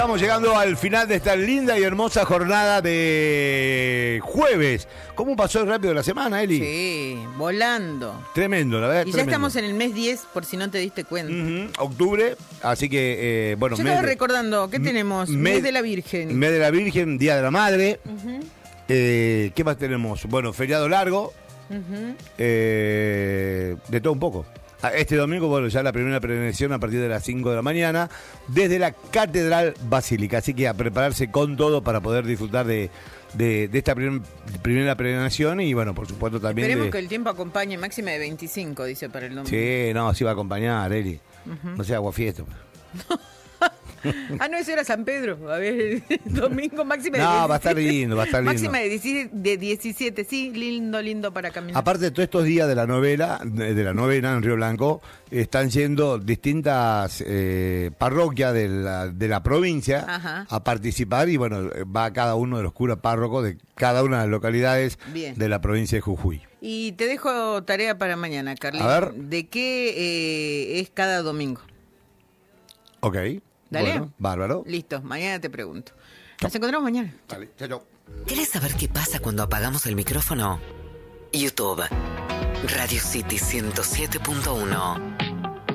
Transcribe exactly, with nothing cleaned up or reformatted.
Estamos llegando al final de esta linda y hermosa jornada de jueves. ¿Cómo pasó rápido la semana, Eli? Sí, volando. Tremendo, la verdad. Y tremendo. ya estamos en el mes diez, por si no te diste cuenta. Uh-huh, octubre, así que, eh, bueno... Yo mes estaba de, recordando, ¿qué tenemos? Mes, mes de la Virgen. Mes de la Virgen, Día de la Madre. Uh-huh. eh, ¿Qué más tenemos? Bueno, feriado largo. Uh-huh. eh, de todo un poco. Este domingo, bueno, ya la primera peregrinación a partir de las cinco de la mañana, desde la Catedral Basílica. Así que a prepararse con todo para poder disfrutar de, de, de esta primer, primera peregrinación y, bueno, por supuesto también... Esperemos de... que el tiempo acompañe, máxima de veinticinco, dice para el domingo. Sí, no, sí va a acompañar, Eli. Uh-huh. No sea aguafiesta. Ah, no, eso era San Pedro. A ver, domingo máxima de No, diecisiete. va a estar lindo, va a estar lindo. Máxima de diecisiete, de diecisiete, sí, lindo, lindo para caminar. Aparte de todos estos días de la novela, de la novena en Río Blanco, están yendo distintas eh, parroquias de la, de la provincia Ajá. a participar y bueno, va cada uno de los curas párrocos de cada una de las localidades Bien. de la provincia de Jujuy. Y te dejo tarea para mañana, Carlín. A ver. ¿De qué eh, es cada domingo? Ok. Dale. Bueno, bárbaro. Listo, mañana te pregunto. Nos encontramos mañana. Dale, chao, chao. ¿Querés saber qué pasa cuando apagamos el micrófono? YouTube. Radio City ciento siete punto uno.